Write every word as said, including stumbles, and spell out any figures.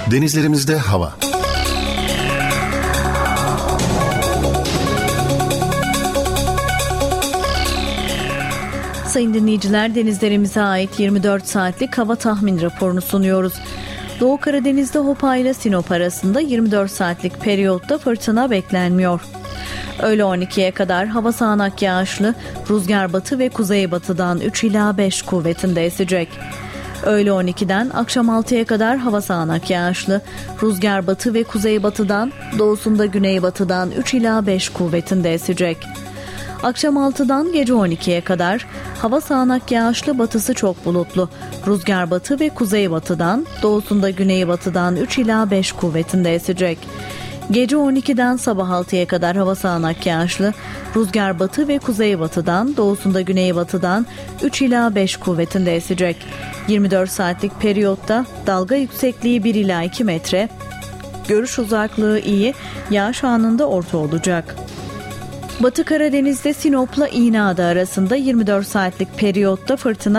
Denizlerimizde hava. Sayın dinleyiciler, denizlerimize ait yirmi dört saatlik hava tahmin raporunu sunuyoruz. Doğu Karadeniz'de Hopa ile Sinop arasında yirmi dört saatlik periyotta fırtına beklenmiyor. Öğle on ikiye kadar hava sağanak yağışlı, rüzgar batı ve kuzeybatıdan üç ila beş kuvvetinde esecek. Öğle on ikiden akşam altıya kadar hava sağanak yağışlı, rüzgar batı ve kuzeybatıdan, doğusunda güneybatıdan üç ila beş kuvvetinde esecek. Akşam altıdan gece on ikiye kadar hava sağanak yağışlı, batısı çok bulutlu, rüzgar batı ve kuzeybatıdan, doğusunda güneybatıdan üç ila beş kuvvetinde esecek. Gece on ikiden sabah altıya kadar hava sağanak yağışlı, rüzgar batı ve kuzeybatıdan, doğusunda güneybatıdan üç ila beş kuvvetinde esecek. yirmi dört saatlik periyotta dalga yüksekliği bir ila iki metre, görüş uzaklığı iyi, yağış anında orta olacak. Batı Karadeniz'de Sinop'la İğneada arasında yirmi dört saatlik periyotta fırtına